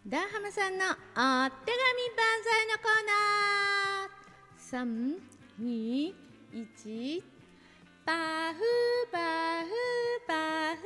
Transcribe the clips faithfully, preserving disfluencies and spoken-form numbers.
ダーハマさんのお手紙万歳のコーナー。さん、に、いち、パフパフパフ。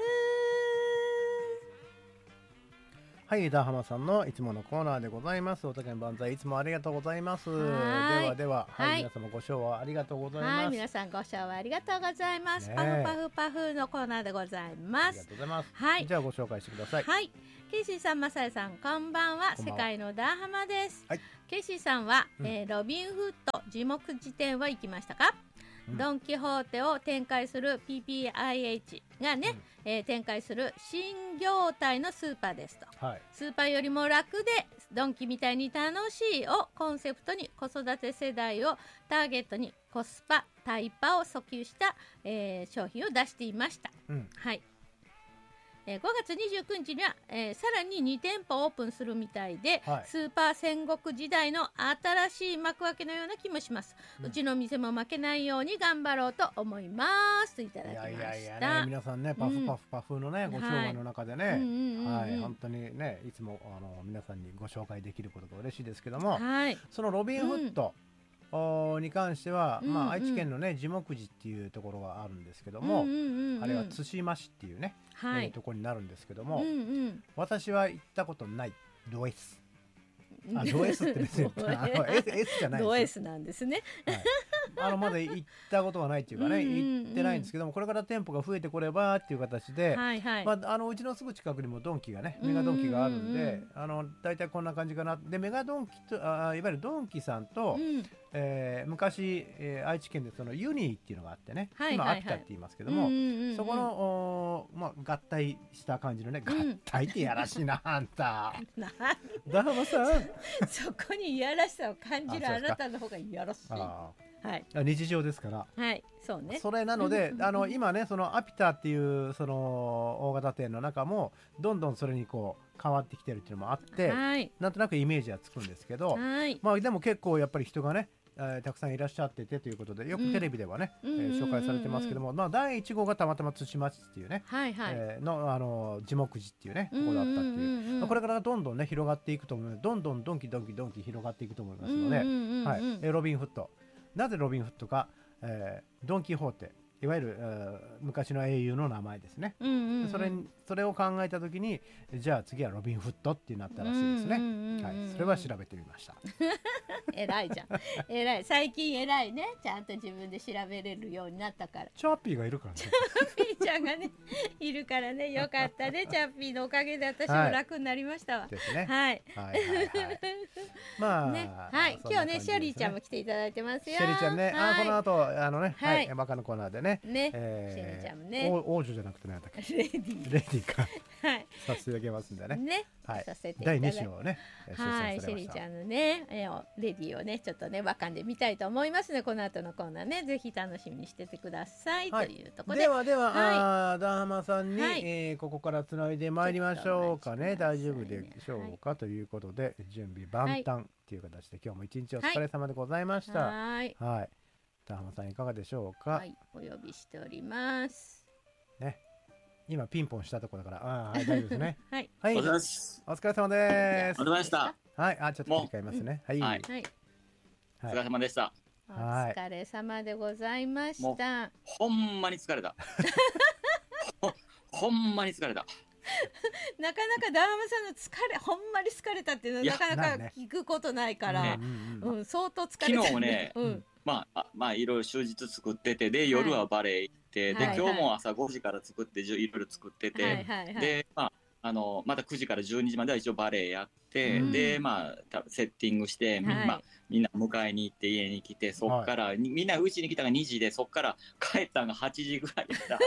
はい、ダーハマさんのいつものコーナーでございます。お手紙万歳、いつもありがとうございます。ではでは、はい、はい、皆様ご賞はありがとうございます。 はい、皆さんご賞はありがとうございます、ね、パフパフパフのコーナーでございます。 ありがとうございます。 はい、 じゃあご紹介してください。 はい、ケイシーさん、マサヤさん、こんばんは。世界のダーハマです。はい、ケイシーさんは、うん、えー、ロビンフッド樹木辞典は行きましたか？うん、ドン・キホーテを展開する ピーピーアイエイチ がね、うん、えー、展開する新業態のスーパーですと、はい、スーパーよりも楽でドンキみたいに楽しいをコンセプトに子育て世代をターゲットにコスパタイパを訴求した、えー、商品を出していました。うん、はい、えー、ごがつにじゅうくにちには、えー、さらににてんぽオープンするみたいで、はい、スーパー戦国時代の新しい幕開けのような気もします。うん、うちの店も負けないように頑張ろうと思いますといただきました。いやいやいや、 ね、皆さんね、パフパフパフのね、うん、ご紹介の中でね、はい、本当にね、いつもあの皆さんにご紹介できることが嬉しいですけども、はい、そのロビンフッド、うん、に関しては、うんうん、まあ、愛知県のね樹木寺っていうところがあるんですけども、うんうんうん、あれは対馬市っていうね、はい、えー、ところになるんですけども、うんうん、私は行ったことないド S あド S って別にあの S, S じゃないですよ。 ド S なんですね、 はい、あのまだ行ったことがないっていうかね、うんうんうん、行ってないんですけども、これから店舗が増えてこればっていう形で、はいはい、まあ、あのうちのすぐ近くにもドンキがねメガドンキがあるんで、うんうんうん、あのだいたいこんな感じかな。でメガドンキとあいわゆるドンキさんと、うん、えー、昔、えー、愛知県でそのユニーっていうのがあってね、はいはいはい、今秋田って言いますけども、うんうんうん、そこの、まあ、合体した感じのね、うん、合体ってやらしいなあんたダーマさんそこにいやらしさを感じる あ, あなたの方がいやらしい。あ、 はい、日常ですから、 はい、そうね、 それなのであの今ねそのアピタっていうその大型店の中もどんどんそれにこう変わってきてるっていうのもあって、はい、なんとなくイメージはつくんですけど、はい、まあ、でも結構やっぱり人がね、えー、たくさんいらっしゃっててということでよくテレビではね、うん、えー、紹介されてますけども、まあ、だいいち号がたまたま対馬市っていうね、はいはい、えー、の、あの樹木寺っていうねところだったっていう、うんうんうん、まあ、これからどんどんね広がっていくと思うので、どんどんドンキドンキドンキ広がっていくと思いますので、うんうんうんうん、はい、えー、ロビンフッド、なぜロビンフッドか、えー、ドンキホーテ、いわゆる、えー、昔の英雄の名前ですね、うんうんうん、それそれを考えたときにじゃあ次はロビンフッドってなったらしいですね、うんうんうんうん、はい、それは調べてみました偉いじゃん偉い、最近偉いね、ちゃんと自分で調べれるようになったから。 チャッピーがいるからね、 チャッピーちゃんがねいるからね、よかったねチャッピーのおかげで私も楽になりましたわ、はい、ですね、はい、はいはいはいまあ、ね、はい、今日ねシェリーちゃんも来ていただいてますよ。 シェリーちゃんね、はい、あこの後あのね、はい、バカのコーナーでね、 ね、えー、シェリーちゃんもね、 王女じゃなくて何だっけ、 レディーレディーか、はい、させていただきますんでね、ね、はい、させていただきだいに子をね、 はい、シェリーちゃんのね、えー、レディーをねちょっとねバカンで見たいと思いますね。この後のコーナーねぜひ楽しみにしててください、はい、というところで、 ではでは、はい、ダーハマさんに、はい、えー、ここからつないでまいりましょうかね。大丈夫でしょうか、はい、ということで準備万端という形で今日も一日お疲れ様でございました。はい、はい、ダーハマさんいかがでしょうか。はい、 お呼びしておりますね。今ピンポンしたところだから、あ、はい、大丈夫ですねはい、 はい、 お疲れ様です。 お疲れ様です。 お疲れ様でした。 はい、あ、ちょっと切り替えますね。はい、はい、 お疲れ様でした。 お疲れ様でございました。 ほんまに疲れたほ, ほんまに疲れたなかなかダーマさんの疲れ、ほんまに疲れたっていうのはなかなか聞くことないから、ね、うんうん、相当疲れた、ね、 昨日もね、うん、まあまあいろいろ終日作ってて、で夜はバレエ行って、はい、で、はい、今日も朝ごじから作っていろいろ作ってて、はいはいはい、でまああのまたくじからじゅうにじまでは一応バレエやって、うん、でまあセッティングして、はい、まあ、みんな迎えに行って家に来て、そっから、はい、みんなうちに来たのがにじで、そっから帰ったのがはちじぐらいだ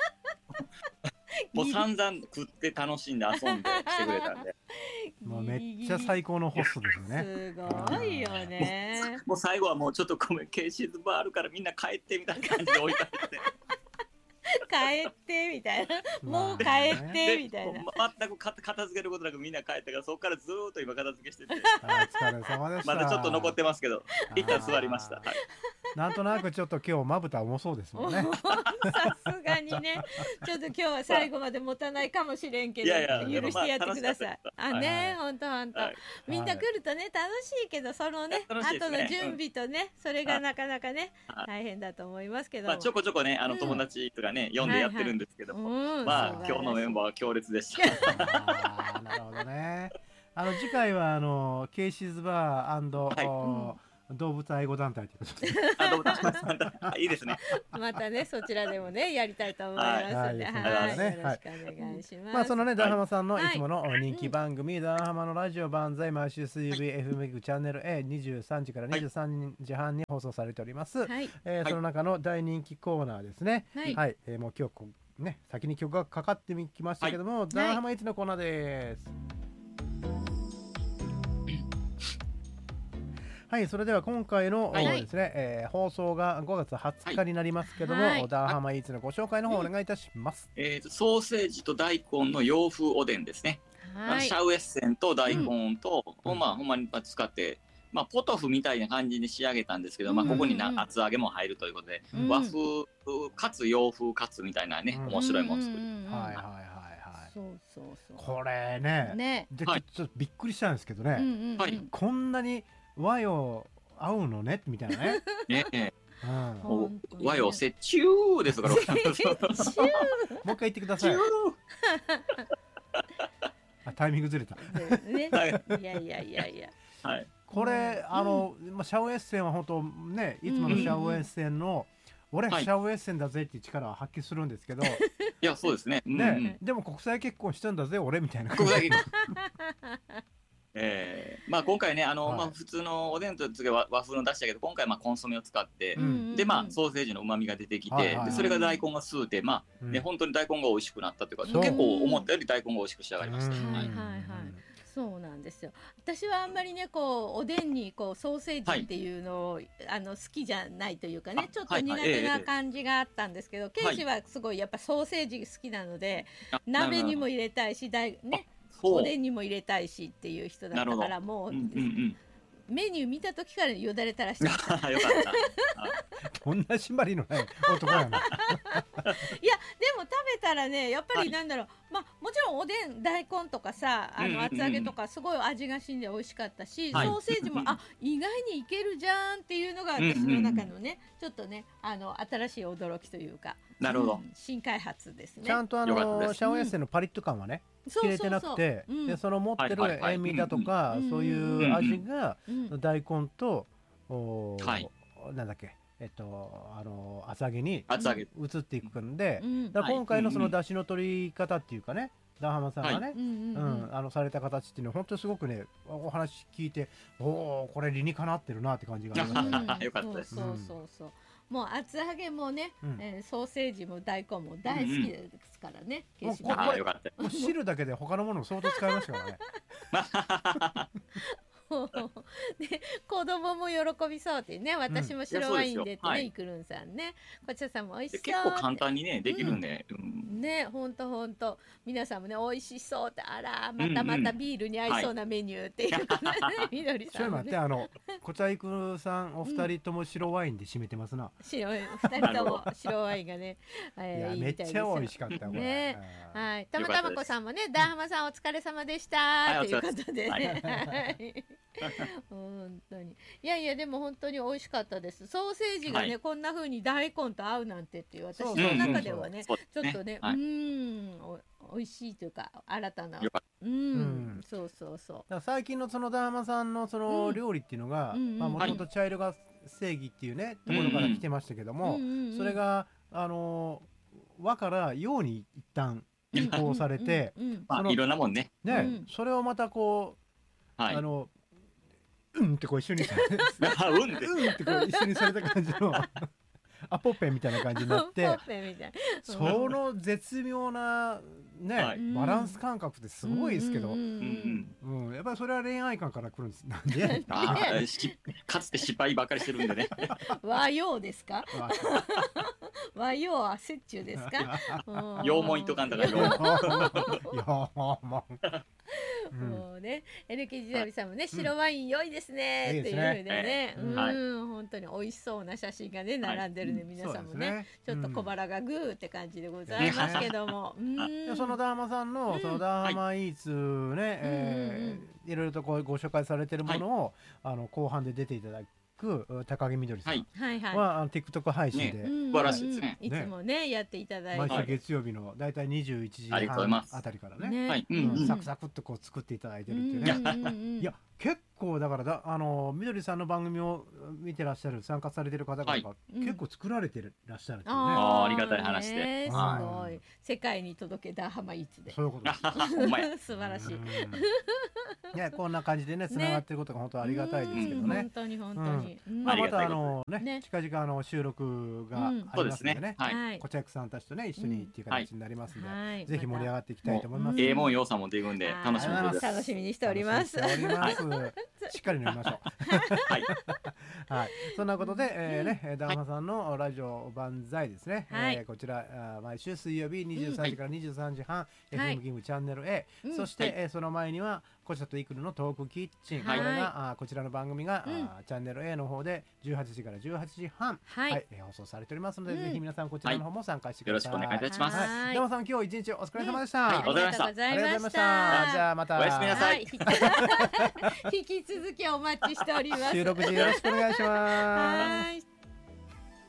もう散々食って楽しんで遊んでしてくれたんでもうめっちゃ最高のホストですよね。 すごいよね。 もう、もう最後はもうちょっとごめんケーシーズバーあるからみんな帰ってみたいな感じで置いてあって帰ってみたいな、もう帰ってみたいな、 全く片付けることなくみんな帰ったから、そこからずーっと今片付けしててお疲れ様でした。 まだちょっと残ってますけど一旦座りました、はい、 なんとなくちょっと今日まぶた重そうですもんね。 さすがにね、ちょっと今日は最後まで持たないかもしれんけど、いやいや許してやってください。まあ、あね、本当本当。みんな来るとね楽しいけど、そのね、ね後の準備とね、それがなかなかね大変だと思いますけど。 まあちょこちょこね、あの友達とかね、読んでやってるんですけども、まあ今日のメンバーは強烈でした。 なるほどね。あの次回はあのケイシーズバー&動物愛護団体ということで。 あ、動物愛護団体。いいですね。 またね、そちらでもね、やりたいと思いますので、はい、よろしくお願いします。 まあそのね、ダーハマさんのいつもの人気番組、ダーハマのラジオ万歳、毎週水曜日 エフエム チャンネル エーにじゅうさんじからにじゅうさんじはんに放送されております。えその中の大人気コーナーですね。はい、もう今日ね、先に曲がかかってきましたけども、ダーハマいちのコーナーです。はい、それでは今回の、はい、ですね、えー、放送がごがつはつかになりますけども、はい、ダーハマイーツのご紹介の方お願いいたします。 うん、えー、ソーセージと大根の洋風おでんですね。はい、シャウエッセンと大根と、うん、まあほんまに使って、まあポトフみたいな感じに仕上げたんですけど、うん、まあここにな厚揚げも入るということで、うん、和風かつ洋風かつみたいなね、うん、面白いもの作り。 はいはいはい。 そうそうそう。 これね、ね、でちょっとびっくりしたんですけどね、はい、こんなに和洋合うのねみたいなね。ねえ、 うん、和洋折衷ですから。もう一回言ってください。あ、タイミングずれた。 ね、いやいやいやいや。 はい。 これあのまあシャウエッセンは本当ね、いつものシャウエッセンの俺シャウエッセンだぜっていう力を発揮するんですけど。いやそうですね。 ね、でも国際結婚したんだぜ俺みたいな。国際結婚。 えー、まあ今回ね、あの、はい、まあ普通のおでんと次は和風の出したけど、今回まあコンソメを使って、うん、でまあソーセージの旨味が出てきて、はいはいはい、でそれが大根が吸うて、まあね、うん、本当に大根が美味しくなったというか、結構思ったより大根が美味しく仕上がりました。はいはいはい。 そうなんですよ。私はあんまりね、こうおでんにこうソーセージっていうのを、はい、あの好きじゃないというかね、ちょっと苦手な感じがあったんですけど、ケイシはすごいやっぱソーセージ好きなので、はい、鍋にも入れたいし、だいね。おでんにも入れたいしっていう人だったから、もう、うんうんうん、メニュー見た時からよだれ垂らしてました。 よかった。 こんな締まりのない男やな。いやでも食べたらね、やっぱりなんだろう、はい、まあもちろんおでん大根とかさ、あの厚揚げとかすごい味がしんで美味しかったし、はい、ソーセージもあ意外にいけるじゃんっていうのが私の中のね、ちょっとね、あの新しい驚きというか。 なるほど、うん、 新開発ですね。 ちゃんとあのシャウエッセンのパリッと感はね、切れてなくて、でその持ってる塩味だとかそういう味が大根となんだっけ、えっとあの厚揚げに移っていくんで、だから今回のその出汁の取り方っていうかね、ダーハマさんがね、うんあのされた形っていうのは本当にすごくね、お話聞いて、おおこれ理にかなってるなって感じがありましたね。 よかったです。 そうそうそうもう厚揚げもね、うんえー、ソーセージも大根も大好きですからね。 うんうん、もうこれよかった。 もう汁だけで他のもの相当使いましたからね。 で子供も喜びそうってね、私も白ワインでってね、いくるんさんね、こちらさんも美味しそう結構簡単にねできるんで、 うん、ねほんとほんと皆さんもね美味しそうって、あらまたまたビールに合いそうなメニューっていうかね、みどりさんもね。ちょっと待って、 あのこちらいくさんお二人とも白ワインで締めてますな。 白い二人とも白ワインがね、 えー、いやめっちゃ美味しかったね。はい、たまたまこさんもね、ダーハマさんお疲れ様でしたということでね。本当にいやいやでも本当に美味しかったです。ソーセージがね、はい、こんな風に大根と合うなんてっていう私の中ではね、ちょっとね、はい、うんお美味しいというか新たなうん、うん、そうそうそう。だから最近のそのダーハマさんのその料理っていうのが、もともと茶色が正義っていうね、ところから来てましたけども、うんうんうん、それがあの和から洋に一旦移行されて、 まあいろんなもんね、 ね、うん、それをまたこう、はい、あのうんってこう一緒にうんってこう一緒にされた感じのアポッペみたいな感じになって、その絶妙なね、はい、バランス感覚ってすごいですけど、うんうん、やっぱりそれは恋愛感から来るんです。なんであかつて失敗ばっかりしてるんでね。 和洋ですか？和洋は折衷ですか？ 洋門いとかんだから洋門。 もうね エヌケージー ダビさんもね、白ワイン良いですねっていうふうでね、うん本当に美味しそうな写真がね並んでるね、皆さんもねちょっと小腹がグーって感じでございますけども、 そのダーマさんのそのダーマイーツね、いろいろとこうご紹介されてるものをあの後半で出ていただく高木みどりさんはあの TikTok 配信で素晴らしいですね。 いつもねやっていただいて、 毎週月曜日のだいたいにじゅういちじはんあたりからねサクサクっとこう作っていただいてるっていうね。いや結構だからだあのみどりさんの番組を見てらっしゃる参加されてる方々が結構作られてらっしゃるっていうね。 ありがたい話で、 すごい世界に届けダーハマイーツで。 そういうことです。 素晴らしい。 いやこんな感じでねつながってることが本当ありがたいですけどね。 本当に本当に。 まあまたあのね近々あの収録がありますのでね、こちゃくさんたちとね一緒にっていう形になりますので、ぜひ盛り上がっていきたいと思います。 ええもんよさも出るんで楽しみです。 楽しみにしております。 しっかり飲みましょう。はい、そんなことで、えー、ね、ダーマさんのラジオ万歳ですね。はい、えー、こちら毎週水曜日にじゅうさんじからにじゅうさんじはん、エフエム キングチャンネル A、うん、そして、はい、えー、その前にはコチャとイクルのトークキッチン、はい、これがあこちらの番組が、うん、チャンネル A の方でじゅうはちじからじゅうはちじはん、はいはい、えー、放送されておりますので、うん、ぜひ皆さんこちらの方も参加してください。 はい、よろしくお願いいたします。 ダーマさん今日一日お疲れ様でした。 うん、はい、ありがとうございました。 ありがとうございました。 じゃあまたおやすみなさい。 引き続きお待ちしております。 収録時よろしくお願いします。 はい。